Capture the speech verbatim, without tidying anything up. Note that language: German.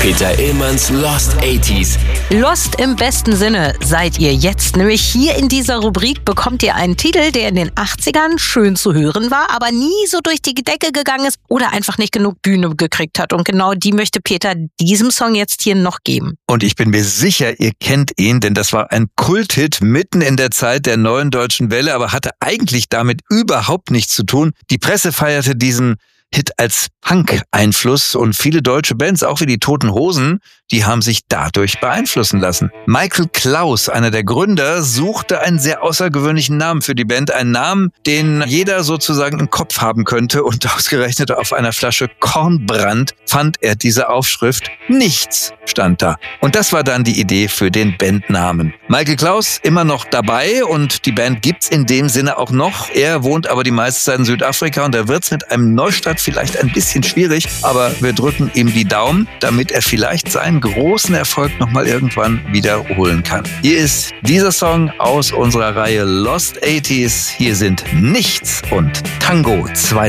Peter Illmanns Lost achtziger. Lost im besten Sinne seid ihr jetzt. Nämlich hier in dieser Rubrik bekommt ihr einen Titel, der in den achtzigern schön zu hören war, aber nie so durch die Decke gegangen ist oder einfach nicht genug Bühne gekriegt hat. Und genau die möchte Peter diesem Song jetzt hier noch geben. Und ich bin mir sicher, ihr kennt ihn, denn das war ein Kulthit mitten in der Zeit der neuen deutschen Welle, aber hatte eigentlich damit überhaupt nichts zu tun. Die Presse feierte diesen Hit als Punk-Einfluss und viele deutsche Bands, auch wie die Toten Hosen, die haben sich dadurch beeinflussen lassen. Michael Klaus, einer der Gründer, suchte einen sehr außergewöhnlichen Namen für die Band. Einen Namen, den jeder sozusagen im Kopf haben könnte. Und ausgerechnet auf einer Flasche Kornbrand fand er diese Aufschrift. Nichts stand da. Und das war dann die Idee für den Bandnamen. Michael Klaus immer noch dabei und die Band gibt's in dem Sinne auch noch. Er wohnt aber die meiste Zeit in Südafrika und da wird's mit einem Neustart vielleicht ein bisschen schwierig. Aber wir drücken ihm die Daumen, damit er vielleicht seinen großen Erfolg nochmal irgendwann wiederholen kann. Hier ist dieser Song aus unserer Reihe Lost achtziger. Hier sind Nichts und Tango zwei.